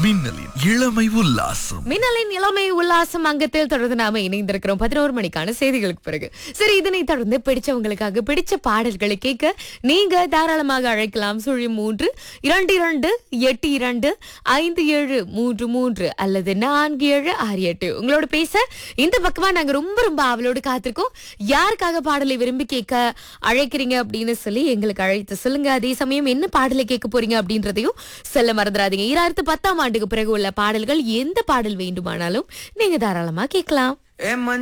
மின்னலின் இளமை உல்லாசம். மின்னலின் இளமை உல்லாசம் அங்கத்தில் தொடர்ந்து நாம இணைந்திருக்கிறோம் 11 மணிக்கான செய்திகளுக்கு பிறகு. சரி, இதனை தொடர்ந்து பிடிச்சவங்களுக்காக பிடிச்ச பாடல்களை கேட்க நீங்க தாராளமாக அழைக்கலாம். 0322825733 அல்லது 4768. உங்களோட பேச இந்த பக்கமா நாங்க ரொம்ப ரொம்ப ஆவலோடு காத்திருக்கோம். யாருக்காக பாடலை விரும்பி கேட்க அழைக்கிறீங்க அப்படின்னு சொல்லி எங்களுக்கு அழைத்து சொல்லுங்க. அதே சமயம் என்ன பாடலை கேட்க போறீங்க அப்படின்றதையும் சொல்ல மறந்துடாதீங்க. 2010ஆம் ஆண்டுக்கு பிறகு உள்ள பாடல்கள் எந்த பாடல் வேண்டுமானாலும் நீங்க தாராளமா கேட்கலாம்.